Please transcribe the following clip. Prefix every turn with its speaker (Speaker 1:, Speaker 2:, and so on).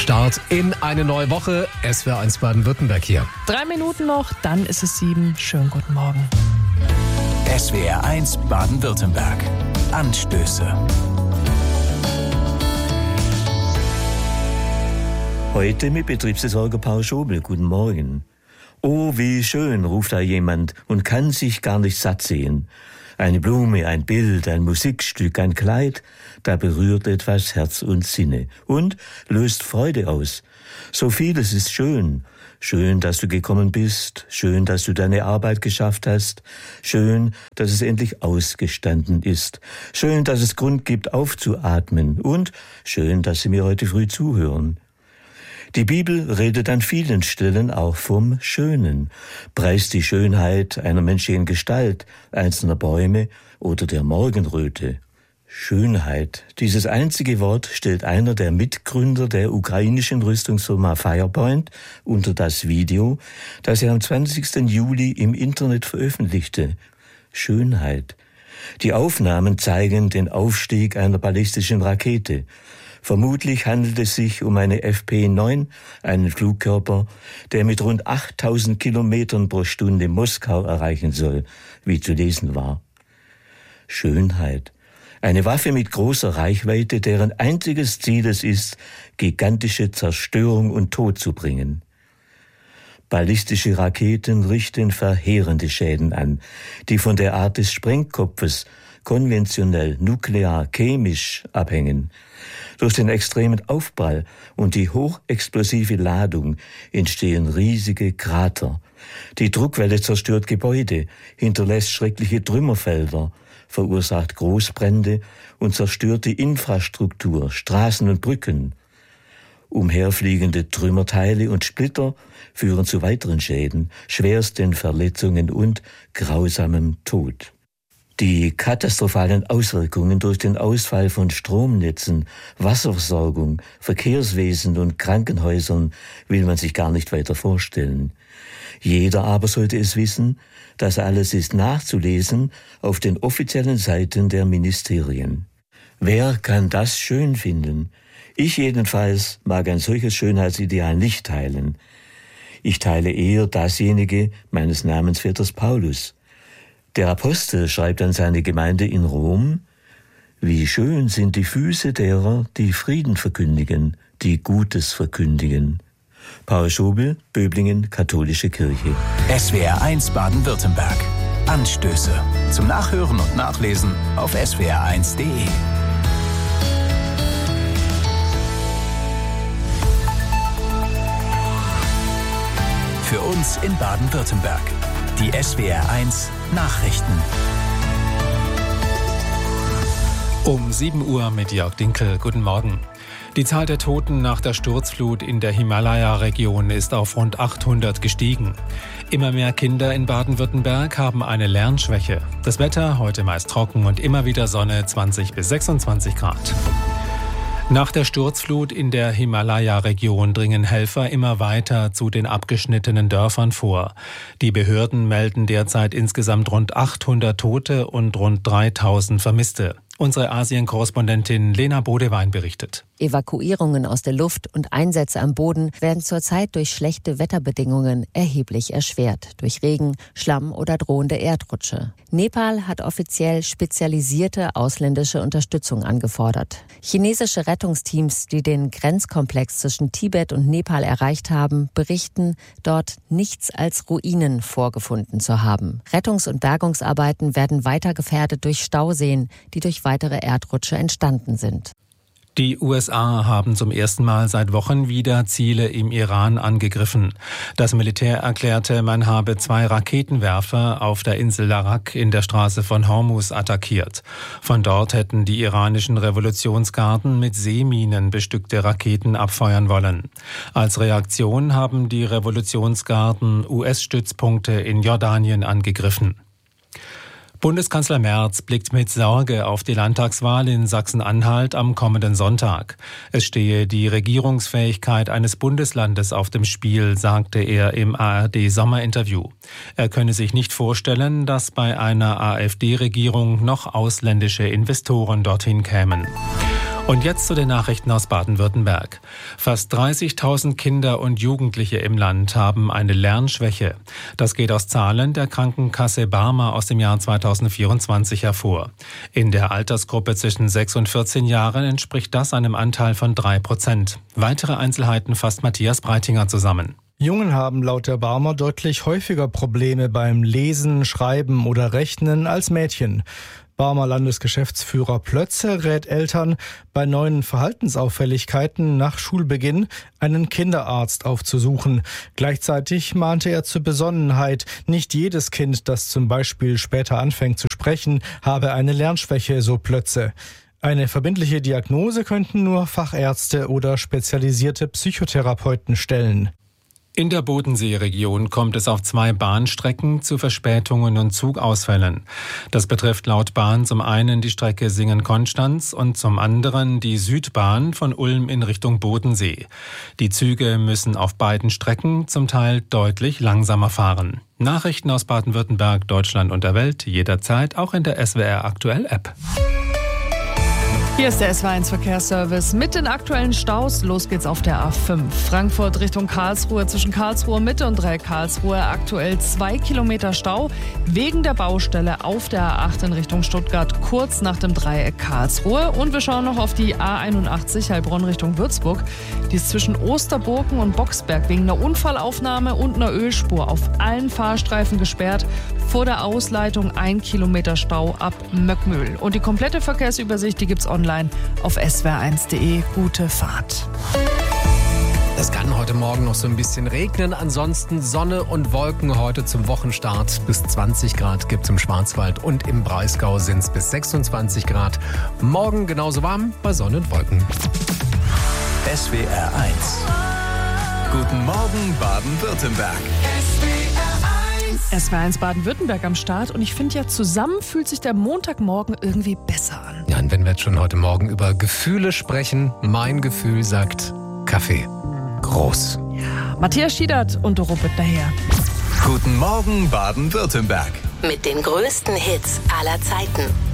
Speaker 1: Start in eine neue Woche. SWR1 Baden-Württemberg hier.
Speaker 2: 3 Minuten noch, dann ist es 7. Schönen guten Morgen.
Speaker 3: SWR1 Baden-Württemberg. Anstöße.
Speaker 4: Heute mit Betriebsversorger Paul Schobel. Guten Morgen. Oh, wie schön, ruft da jemand und kann sich gar nicht satt sehen. Eine Blume, ein Bild, ein Musikstück, ein Kleid, da berührt etwas Herz und Sinne und löst Freude aus. So vieles ist schön. Schön, dass du gekommen bist, schön, dass du deine Arbeit geschafft hast, schön, dass es endlich ausgestanden ist, schön, dass es Grund gibt, aufzuatmen und schön, dass Sie mir heute früh zuhören. Die Bibel redet an vielen Stellen auch vom Schönen, preist die Schönheit einer menschlichen Gestalt, einzelner Bäume oder der Morgenröte. Schönheit, dieses einzige Wort stellt einer der Mitgründer der ukrainischen Rüstungsfirma Firepoint unter das Video, das er am 20. Juli im Internet veröffentlichte. Schönheit. Die Aufnahmen zeigen den Aufstieg einer ballistischen Rakete. Vermutlich handelt es sich um eine FP-9, einen Flugkörper, der mit rund 8000 Kilometern pro Stunde Moskau erreichen soll, wie zu lesen war. Schönheit. Eine Waffe mit großer Reichweite, deren einziges Ziel es ist, gigantische Zerstörung und Tod zu bringen. Ballistische Raketen richten verheerende Schäden an, die von der Art des Sprengkopfes konventionell, nuklear, chemisch abhängen. Durch den extremen Aufprall und die hochexplosive Ladung entstehen riesige Krater. Die Druckwelle zerstört Gebäude, hinterlässt schreckliche Trümmerfelder, verursacht Großbrände und zerstört die Infrastruktur, Straßen und Brücken. Umherfliegende Trümmerteile und Splitter führen zu weiteren Schäden, schwersten Verletzungen und grausamem Tod. Die katastrophalen Auswirkungen durch den Ausfall von Stromnetzen, Wasserversorgung, Verkehrswesen und Krankenhäusern will man sich gar nicht weiter vorstellen. Jeder aber sollte es wissen, das alles ist nachzulesen auf den offiziellen Seiten der Ministerien. Wer kann das schön finden? Ich jedenfalls mag ein solches Schönheitsideal nicht teilen. Ich teile eher dasjenige meines Namensvetters Paulus. Der Apostel schreibt an seine Gemeinde in Rom: Wie schön sind die Füße derer, die Frieden verkündigen, die Gutes verkündigen. Paul Schobel, Böblingen, Katholische Kirche.
Speaker 3: SWR1 Baden-Württemberg. Anstöße. Zum Nachhören und Nachlesen auf swr1.de. Für uns in Baden-Württemberg. Die SWR1 Nachrichten.
Speaker 5: Um 7 Uhr mit Jörg Dinkel. Guten Morgen. Die Zahl der Toten nach der Sturzflut in der Himalaya-Region ist auf rund 800 gestiegen. Immer mehr Kinder in Baden-Württemberg haben eine Lernschwäche. Das Wetter heute meist trocken und immer wieder Sonne, 20 bis 26 Grad. Nach der Sturzflut in der Himalaya-Region dringen Helfer immer weiter zu den abgeschnittenen Dörfern vor. Die Behörden melden derzeit insgesamt rund 800 Tote und rund 3000 Vermisste. Unsere Asien-Korrespondentin Lena Bodewein berichtet.
Speaker 6: Evakuierungen aus der Luft und Einsätze am Boden werden zurzeit durch schlechte Wetterbedingungen erheblich erschwert, durch Regen, Schlamm oder drohende Erdrutsche. Nepal hat offiziell spezialisierte ausländische Unterstützung angefordert. Chinesische Rettungsteams, die den Grenzkomplex zwischen Tibet und Nepal erreicht haben, berichten, dort nichts als Ruinen vorgefunden zu haben. Rettungs- und Bergungsarbeiten werden weiter gefährdet durch Stauseen, die durch weitere Erdrutsche entstanden sind.
Speaker 5: Die USA haben zum ersten Mal seit Wochen wieder Ziele im Iran angegriffen. Das Militär erklärte, man habe 2 Raketenwerfer auf der Insel Larak in der Straße von Hormuz attackiert. Von dort hätten die iranischen Revolutionsgarden mit Seeminen bestückte Raketen abfeuern wollen. Als Reaktion haben die Revolutionsgarden US-Stützpunkte in Jordanien angegriffen. Bundeskanzler Merz blickt mit Sorge auf die Landtagswahl in Sachsen-Anhalt am kommenden Sonntag. Es stehe die Regierungsfähigkeit eines Bundeslandes auf dem Spiel, sagte er im ARD-Sommerinterview. Er könne sich nicht vorstellen, dass bei einer AfD-Regierung noch ausländische Investoren dorthin kämen. Und jetzt zu den Nachrichten aus Baden-Württemberg. Fast 30.000 Kinder und Jugendliche im Land haben eine Lernschwäche. Das geht aus Zahlen der Krankenkasse Barmer aus dem Jahr 2024 hervor. In der Altersgruppe zwischen 6 und 14 Jahren entspricht das einem Anteil von 3%. Weitere Einzelheiten fasst Matthias Breitinger zusammen.
Speaker 7: Jungen haben laut der Barmer deutlich häufiger Probleme beim Lesen, Schreiben oder Rechnen als Mädchen. Barmer Landesgeschäftsführer Plötze rät Eltern, bei neuen Verhaltensauffälligkeiten nach Schulbeginn einen Kinderarzt aufzusuchen. Gleichzeitig mahnte er zur Besonnenheit. Nicht jedes Kind, das zum Beispiel später anfängt zu sprechen, habe eine Lernschwäche, so Plötze. Eine verbindliche Diagnose könnten nur Fachärzte oder spezialisierte Psychotherapeuten stellen.
Speaker 5: In der Bodenseeregion kommt es auf 2 Bahnstrecken zu Verspätungen und Zugausfällen. Das betrifft laut Bahn zum einen die Strecke Singen-Konstanz und zum anderen die Südbahn von Ulm in Richtung Bodensee. Die Züge müssen auf beiden Strecken zum Teil deutlich langsamer fahren. Nachrichten aus Baden-Württemberg, Deutschland und der Welt jederzeit auch in der SWR Aktuell App.
Speaker 2: Hier ist der SWR1 Verkehrsservice mit den aktuellen Staus. Los geht's auf der A5. Frankfurt Richtung Karlsruhe, zwischen Karlsruhe Mitte und Dreieck Karlsruhe aktuell 2 Kilometer Stau wegen der Baustelle auf der A8 in Richtung Stuttgart kurz nach dem Dreieck Karlsruhe. Und wir schauen noch auf die A81 Heilbronn Richtung Würzburg. Die ist zwischen Osterburgen und Boxberg wegen einer Unfallaufnahme und einer Ölspur auf allen Fahrstreifen gesperrt. Vor der Ausleitung 1 Kilometer Stau ab Möckmühl. Und die komplette Verkehrsübersicht, die gibt's online auf swr1.de. Gute Fahrt.
Speaker 1: Es kann heute Morgen noch so ein bisschen regnen. Ansonsten Sonne und Wolken heute zum Wochenstart. Bis 20 Grad gibt es im Schwarzwald und im Breisgau sind es bis 26 Grad. Morgen genauso warm bei Sonne und Wolken.
Speaker 3: SWR 1. Guten Morgen Baden-Württemberg.
Speaker 2: SWR1 Baden-Württemberg am Start und ich finde ja, zusammen fühlt sich der Montagmorgen irgendwie besser an.
Speaker 1: Ja, und wenn wir jetzt schon heute Morgen über Gefühle sprechen, mein Gefühl sagt Kaffee. Groß.
Speaker 2: Ja, Matthias Schiedert und Doro Büttner.
Speaker 3: Guten Morgen Baden-Württemberg.
Speaker 8: Mit den größten Hits aller Zeiten.